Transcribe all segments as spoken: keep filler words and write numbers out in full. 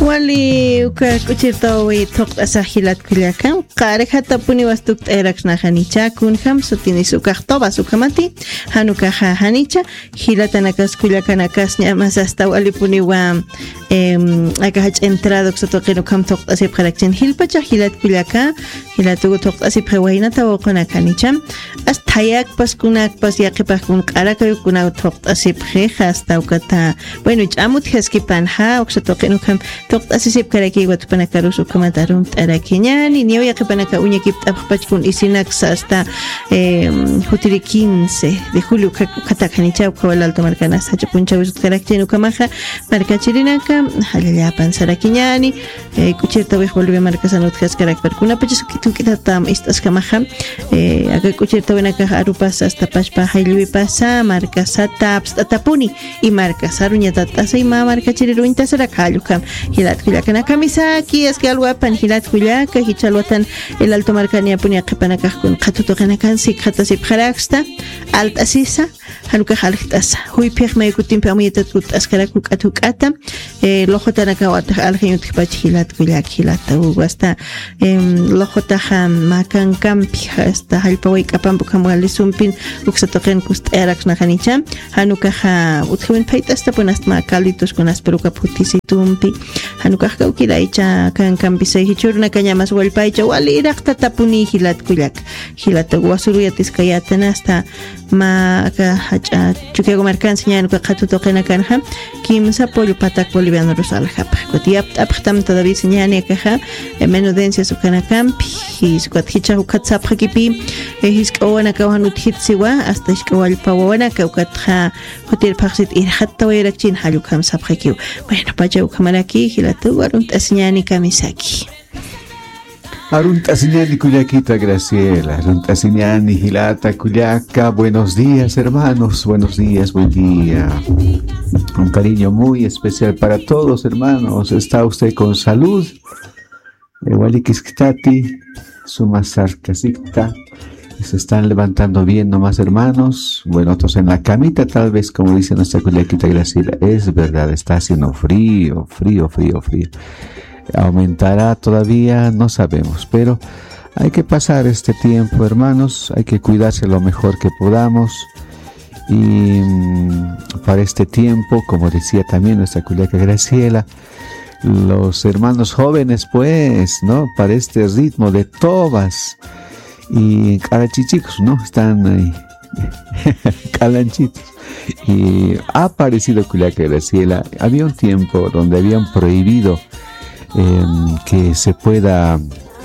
Wali uka kuchirtawi tok asahilat kuliakan qari hata puni wastuk erakna hanicha kun ham sutini sukaq toba sukamati hanuka hanicha hilatanakas kuliakanakas llamas hasta wali puni wa em aka hach entrado ksotokino kam tok asip qarakchen hilpacha hilat kuliaka hilatugo tok asip qawina tawqana kanicha astayak paskunak pas yaqipak kun qaraka kuna tok asip khe hasta ukata bueno chamut heskipan ha ksotokino kam tok asisip karaki wat panakarusu kamatarum tarakiñani ni oya que panaka uña kip tapachkun isinax hasta eh jutiri quince de julio katakanichau kawal alto marcanas hachapuncha usut karakchenu kamaja markachirinaka halyapan sarakiñani eh kuchirta we volve marcasanut has karakter kuna pachisu kitu kitatam estas kamaja eh aga kuchirta wenaka arupas hasta pashpa hailwi pasa marcasata tapuni y marcasaruña tatasa y ma markachiriruinta sarakalukam hilat kuliakana kamisaki es que algo apan hilat kuliaka hichalwatan el alto marcania punia qapanaka kun qatuto qanakan si qatasi pharaxta alt asisa hanuka halqtas huy piq maykutin pamuyetat kut askaraku qatukata eh lojotanaka wata algeyut pach hilat kuliak hilat wasta em lojota ham makan kampi hasta halpawai kapan bukamwali sumpin uksatoqen kust erax naganicha hanuka ha utkhwen paitasta punast makalitos kunas peruka putisitumpi hanuka kaukila icha kan kampisa hichurna kañamas walpaicha wali raqta tapuni hilat kuliak hilat wasuruyatis kayatana hasta ma ka hacha chukiago marcancia hanuka qatuto qenakanha kimsa pollo patak boliviano rosal hapa kotiap aptam todavía señane kaha menudencia sukana kampi his kwat hicha ukatsap hakipi his kawana kawanut hitsiwa hasta ishkawal pawana kaukatha hotel paksit ir hatta wayrakchin halukam saphakiu bueno pacha ukamaraki hilatu arunt asiñani kamisaki Arunt asiñani kuliakita Graciela, arunt asiñani hilata kuliaka, buenos días hermanos, buenos días, buen día. Un cariño muy especial para todos hermanos, está usted con salud, igualikiskitati, sumasarkasita, se están levantando bien nomás hermanos, bueno otros en la camita tal vez como dice nuestra kuliakita Graciela, es verdad, está haciendo frío, frío, frío, frío. Aumentará todavía, no sabemos, pero hay que pasar este tiempo, hermanos, hay que cuidarse lo mejor que podamos y mmm, para este tiempo, como decía también nuestra culiaca Graciela, los hermanos jóvenes, pues, ¿no? Para este ritmo de tobas y calachichicos, ¿no? Están ahí, calanchitos. Y ha aparecido culiaca Graciela, había un tiempo donde habían prohibido Eh, que se pueda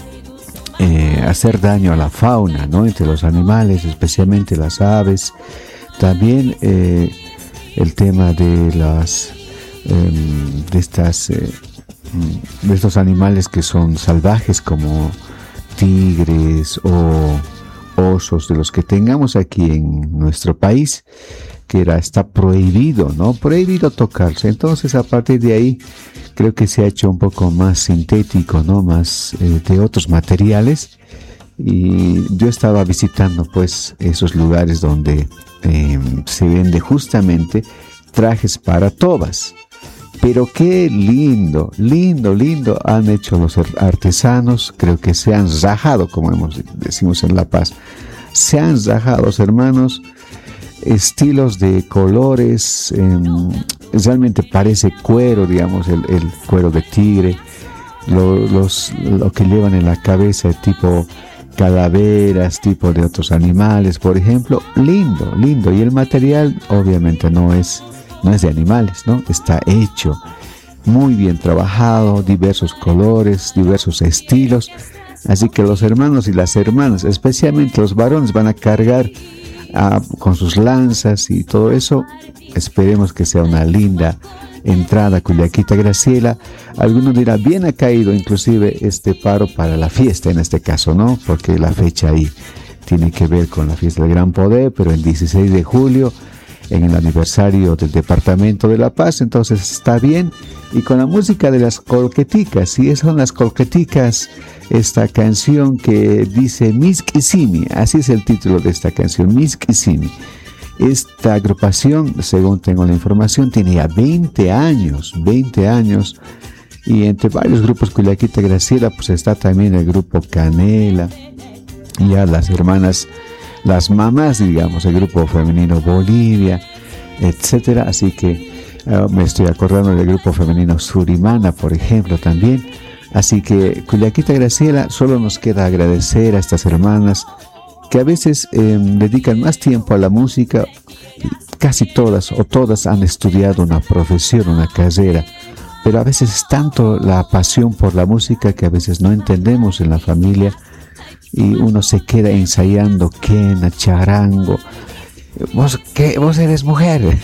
eh, hacer daño a la fauna, ¿no? Entre los animales, especialmente las aves. También eh, el tema de las eh, de estas eh, de estos animales que son salvajes como tigres o osos de los que tengamos aquí en nuestro país, que era está prohibido, ¿no? Prohibido tocarse. Entonces a partir de ahí creo que se ha hecho un poco más sintético, ¿no? Más eh, de otros materiales. Y yo estaba visitando pues esos lugares donde eh, se vende justamente trajes para tobas. Pero qué lindo, lindo, lindo han hecho los artesanos. Creo que se han rajado, como hemos, decimos en La Paz. Se han rajado los hermanos. Estilos de colores, eh, realmente parece cuero, digamos, el, el cuero de tigre, lo, los, lo que llevan en la cabeza, tipo calaveras, tipo de otros animales, por ejemplo, lindo, lindo, y el material obviamente no es, no es de animales, ¿no? Está hecho, muy bien trabajado, diversos colores, diversos estilos, así que los hermanos y las hermanas, especialmente los varones, van a cargar Ah, con sus lanzas y todo eso. Esperemos que sea una linda entrada culiaquita Graciela. Algunos dirán, bien ha caído inclusive este paro para la fiesta en este caso, ¿no? Porque la fecha ahí tiene que ver con la fiesta del Gran Poder, pero el dieciséis de julio, en el aniversario del Departamento de La Paz, entonces está bien. Y con la música de las colqueticas, sí, son las colqueticas, esta canción que dice Miskisimi, así es el título de esta canción, Miskisimi. Esta agrupación, según tengo la información, tiene ya veinte años, veinte años Y entre varios grupos Culiaquita Graciela, pues está también el grupo Canela, ya las hermanas, las mamás, digamos, el grupo femenino Bolivia, etcétera. Así que uh, me estoy acordando del grupo femenino Surimana, por ejemplo, también. Así que Culiaquita Graciela, solo nos queda agradecer a estas hermanas que a veces eh, dedican más tiempo a la música. Casi todas o todas han estudiado una profesión, una carrera, pero a veces es tanto la pasión por la música que a veces no entendemos en la familia y uno se queda ensayando quena, charango. ¿Vos qué? ¿Vos eres mujer?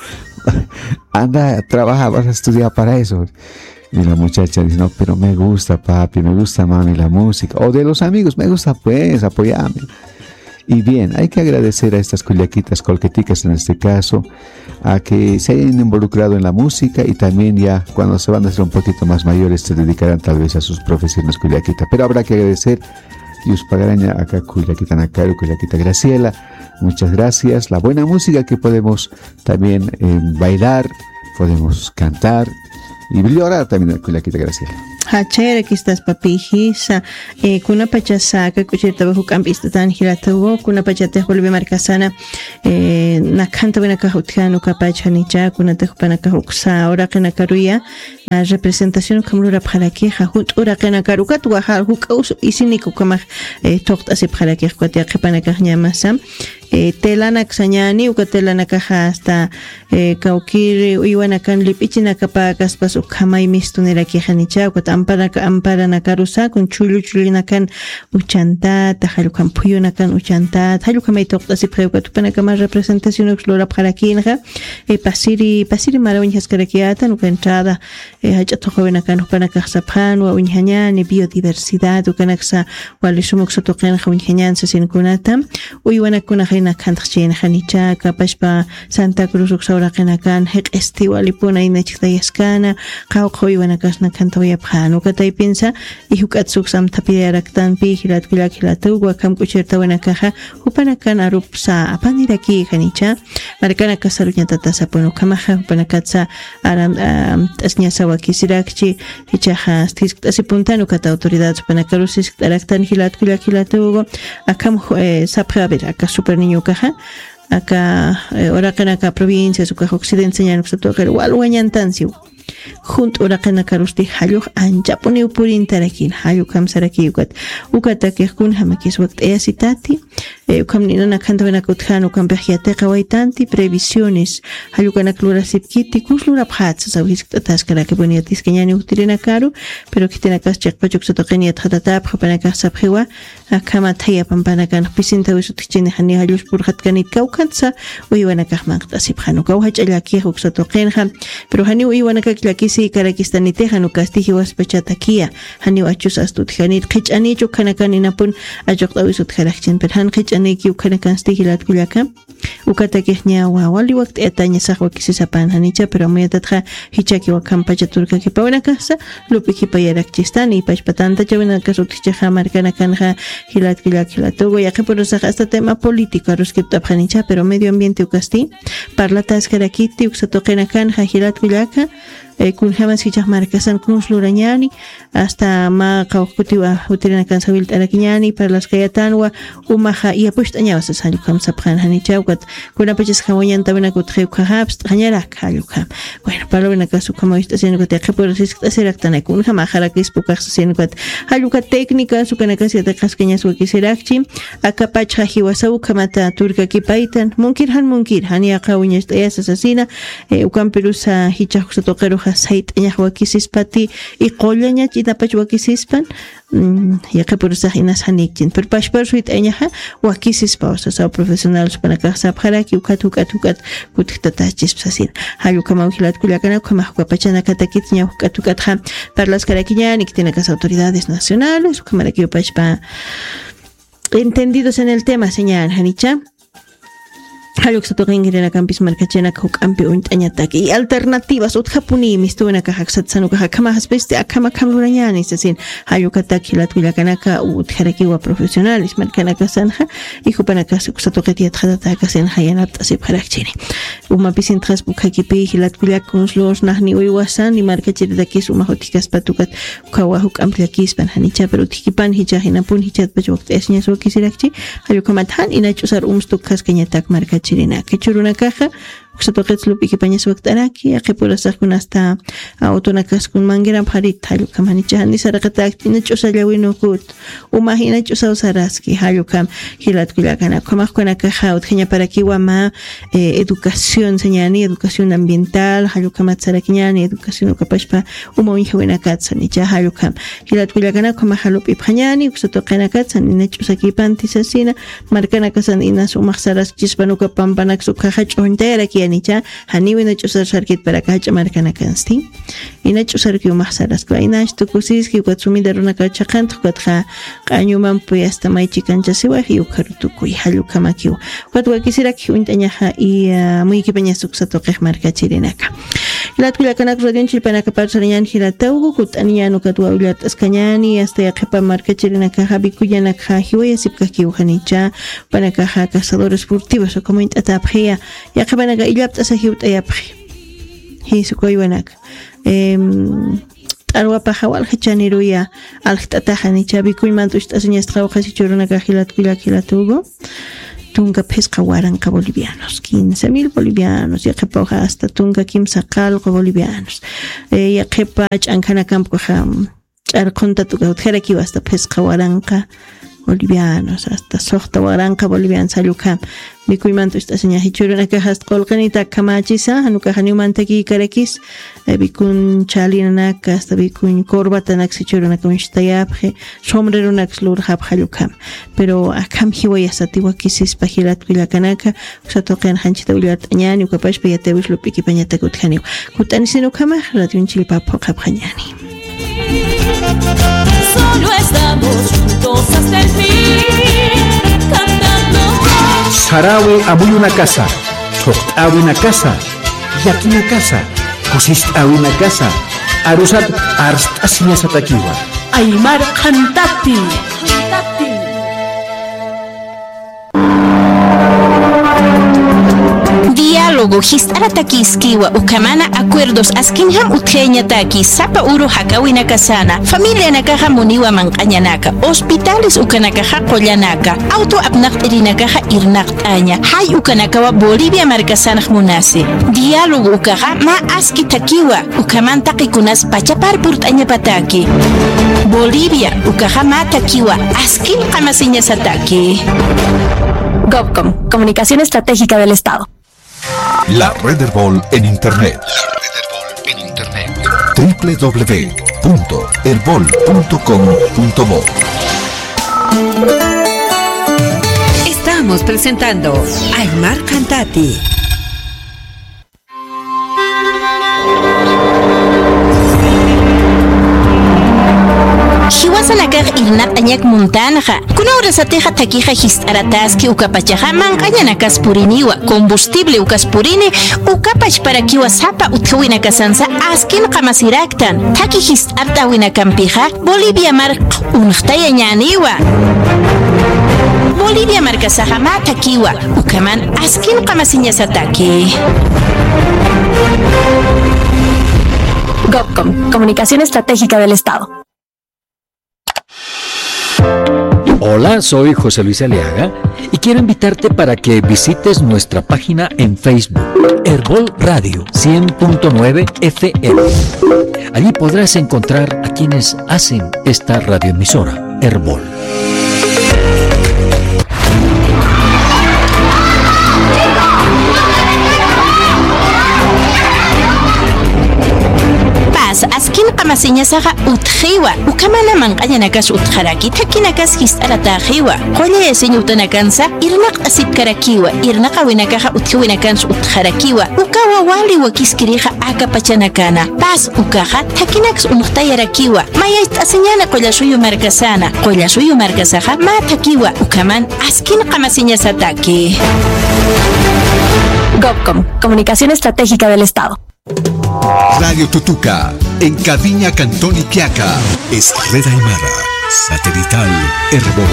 Anda, trabaja, vas a estudiar para eso. Y la muchacha dice, no, pero me gusta, papi, me gusta, mami, la música. O de los amigos, me gusta, pues, apoyarme. Y bien, hay que agradecer a estas culiaquitas colqueticas en este caso, a que se hayan involucrado en la música y también ya cuando se van a ser un poquito más mayores se dedicarán tal vez a sus profesiones culiaquita. Pero habrá que agradecer Dios Pagaraña, acá Culiaquita Nacaru, Culiaquita Graciela, muchas gracias. La buena música que podemos también eh, bailar, podemos cantar y llorar también a Culiaquita Graciela. Hachere que estás papijisa, eh, kuna pachasaka, kuchirta bajo campista tan giratago, kuna pachate volve marcasana, eh, nakanta bena kahutjano kapachanicha, kuna tejpana kahuksa, ahora que nakaruya, la representación kamlura pjalaqueja, jut ura que nakaruka, tu bajar hukaus, y sinico kamaj, eh, tokta se pjalaquej, cuatia kepana kahñamasam. Eh, telanak sañani uka telanak hasta eh, kaukiri uiwanakan lipichina kapakas pasu kamay mistunera kejanicha uka ampara ampara nakarusa con chulu chulinakan uchanta tajalukan puyunakan uchanta tajalukamay tokta si preuka tupana kama representación uxlora pjarakinja eh, pasiri pasiri marawinjas karakiata uka entrada eh, hachatojovenakan upana kahsapan wa unjañani biodiversidad ukanaksa walisumuksa tokenja unjañan sasinkunata uiwanakuna na kantachina hanicha kapashpa Santa Cruz uxaura kenakan hek estiwali puna inechtayaskana qawqoy wanakasna kantoya phano katay pinsa ihukatsuk sam tapidaraktan pi hilat kulak hilatu wakam kucherta wanakaja upanakan arupsa apaniraki hanicha markana kasarunya tatasa puno kamaja upanakatsa aram tasnya sawaki sirakchi hichaja stis puntano kata autoridad upanakarusis taraktan hilat kulak hilatu akam sapra ver acá super niño caja acá ahora que acá provincia su caja occidente ya no se toca el igual guañantancio junto ahora que acá usted hallo anja pone por interakin hallo kam saraki ukat ukata que kun hamakis waqt easitati kam ni na kanta bena kuthano kam behiate kawaitanti previsiones hallo kana klura sipkiti kuslura phatsa sabis tatas kara que ponía tiskeñani utirena caro pero que tiene cas check pachuk se toqenia tata phapana ka saphewa akama thaya pampana kan pisinta usutchini hani hallo purhat kanit kaukatsa uiwana ka maqta sipkhano ka hachalla ki huksa toqenha pero hani uiwana ka klakisi karakistani tehanu kastiji waspachatakia hani achus astut hanit khichani chukana kanina pun ajoqta usut khalakchin per han khichani ki ukana kanstiji lat kulaka ukata kehnya wa wali waqt etanya sahwa kisisapan hanicha pero moyatatja hichaki wa kampacha turka ki pawna kasa lupi ki payarakchistani pachpatanta chavena kasutcha markana kanja hilat kilak hilatogo ya que por esa hasta tema político ruskipta hanicha pero medio ambiente ukasti parlatas karakiti uksatokena kanja hilat kilaka kun jamas hichas marcasan kun slurañani hasta ma qawqutiwa utirina kansabil tarakiñani para las kayatanwa umaja y apuest añawas salu kam saphan hani chawkat kuna pachis hawayan tabena kutkheu khahabs hañara khaluka bueno para una caso como esta siendo que te por sis seraktan kun jama harakis pukas siendo que haluka técnica su kana kasi de kaskeña su kiserakchi akapach hiwasau kamata turka kipaitan munkir han munkir hani aqawña esta asesina ukam perusa hichas toqero sait nya wakisispati y qollaña chitapach wakisispan ya que por esa inas hanikchin per pashpar suit nya wakisispa o sea profesionales para casa para que ukat ukat ukat kuttatachis sasin halu kama ukilat kulakana kama pachana katakit nya ukat ukat ha para las caraquiñani que tiene las autoridades nacionales como la que pashpa entendidos en el tema señal hanicha Haluksato ringirena campis marcachena huk ampi uñtañataki y alternativas utjapuni mistuena kajaksatsanuka hakamajas peste akama kamrurañani sesin halukataki latwilakanaka utjarakiwa profesionales markanaka sanja y jupanaka suksato qetiat khadataka sen hayanat asip harakchini uma pisintras bukhakipi hilatwilakuns los nahni uywasan y markachirdakis uma hotikas patukat ukawa huk ampliakis pan hanicha pero tikipan hicha hinapun hichat pachwakt esñas wakisirakchi halukamathan inachusar umstukas kenyatak markach Chirina, que churuna caja, Xatoquets lupi que pañas waktaraki, a que por hacer con hasta autonacas con manguera parit, halukam hanichahan, ni sarakatak, tinachosa yawino kut, umahina chosa usaraski, halukam, hilat kulakana, kamach con a caja, utgenia para kiwama, educación señani, educación ambiental, halukam atzarakiñani, educación ukapashpa, umo injawina katsan, ni cha halukam, hilat kulakana, kamahalupi pañani, xatoqena katsan, ni nechosa kipantisasina, marcana kasan inas umachsaras chispanuka pampanak su caja chontera aquí. Nicha haniwi na chusar sarkit para kacha markana kansti ina chusar ki umahsaras ko ina sto kusis ki kwatsumi daruna ka chakant kwatha qanyuman pu hasta mai chikancha siwa hi ukarutu ku halu kama ki kwatwa kisira ki untanya ha i muy ki peña suksato qeh marka chirinaka latula kanak rodion chilpanaka parsañan hilataugu kutaniano katwa ulat askañani hasta yaqepa marka chirinaka habi kuyana ka hiwa sipka ki uhanicha panaka ha cazadores furtivos o como intapia yaqepa ilapta sahiut ayapri hisukoywanak em tarwa pahawal hachaniruya alhtatahan chabi kuyman tushtaseñas trabajas churuna kajilat kilakilatugo tunga pesca waranka bolivianos quince mil bolivianos yaqepa hasta tunga kimsa qalqa bolivianos yaqepa ch'ankana campo ham ch'arqunta tuga utjaraki hasta pesca waranka bolivianos hasta sohta waranka bolivianos salukam bikuymanto esta seña hichuruna ka hast qolqanita kamachisa hanuka haniumantaki karakis bikun chalina hasta bikun corbatanak sichuruna kunstayapje somrerunak slur hab halukam pero akam hiwaya satiwa kisis pahilat bilakanaka usatoqen hanchita ulat añani ukapash payatewis lupiki pañata kuthani kutanisino kama radio chilpa poqab hañani. Solo estamos juntos hasta el fin, cantando. Sarawi abuy una casa, Toqtawi una casa, Yaki una casa, Kusishtawi una casa, Arusat Arstasiña Satakiwa. Aymar Cantati. Cantati. Diálogo histaraktakiskiwa ukamana acuerdos askinham utjeñataki sapa uru hakawina kasana familia nakaja muniwa manqañanaka hospitales ukanakaja qollanaka auto apnaqt'irinakaja irnaqt'aña hay ukanakawa Bolivia markasanaq munasi diálogo ukaja ma aski takiwa ukaman taqikunas pachapar purt'añapataki Bolivia ukaja ma takiwa askin qamasiñasataki. GovCom, Comunicación Estratégica del Estado. La Red Herbol en Internet. La Red Herbol en Internet. doble u doble u doble u punto herbol punto com punto bo. Estamos presentando Aymar Cantati. Hiwasanakaj irnat añak montanaja. Kuna urasateja taquija histarataski ukapachaja manqañanakas puriniwa. Combustible ukaspurini ukapach para kiwasapa utjawinakasansa askin qamasiraktan. Taki histartawinakampija Bolivia marq unqtaya ñaniwa. Bolivia markasaja ma takiwa ukaman askin qamasiñasataki. GovCom, Comunicación Estratégica del Estado. Hola, soy José Luis Aliaga y quiero invitarte para que visites nuestra página en Facebook, Herbol Radio cien punto nueve F M. Allí podrás encontrar a quienes hacen esta radioemisora, Herbol. Mas askin qamasiñasaqa utqiwa ukamana manqallanakas utqaraki takinakas histarataqiwa qolle señutanakansa irnaq asitkarakiwa irnaqa winakaqa utqiwinakans utqarakiwa ukawa wali wakiskiriqa akapachanakana pas ukaqa takinaks unqtayarakiwa mayayt asiñana qollasuyu markasana qollasuyu markasaqa matakiwa ukaman askin qamasiñasataki. GovCom, Comunicación Estratégica del Estado. Radio Tutuca, en Caviña, Cantón y Quiaca, es Red Aymara, satelital Herbol.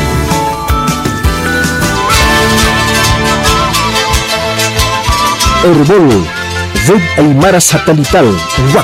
Herbol, Red Aymara satelital, W A